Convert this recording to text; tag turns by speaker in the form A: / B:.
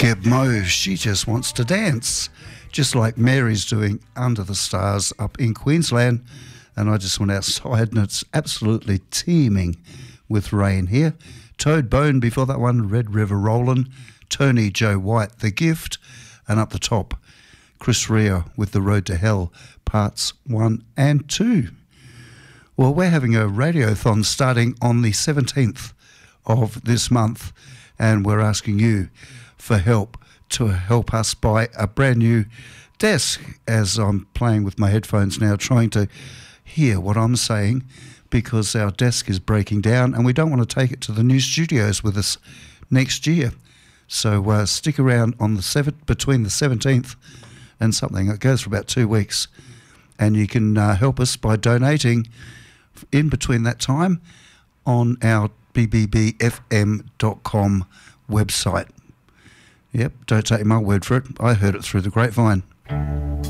A: Mo, she just wants to dance, just like Mary's doing Under the Stars up in Queensland. And I just went outside and it's absolutely teeming with rain here. Toad Bone before that one, Red River Rollin', Tony Joe White, The Gift, and up the top, Chris Rea with The Road to Hell, parts 1 and 2. Well, we're having a radiothon starting on the 17th of this month, and we're asking you for help to help us buy a brand new desk, as I'm playing with my headphones now, trying to hear what I'm saying, because our desk is breaking down and we don't want to take it to the new studios with us next year. So stick around on the between the 17th and something. It goes for about 2 weeks, and you can help us by donating in between that time on our bbbfm.com website. Yep, don't take my word for it. I heard it through the grapevine.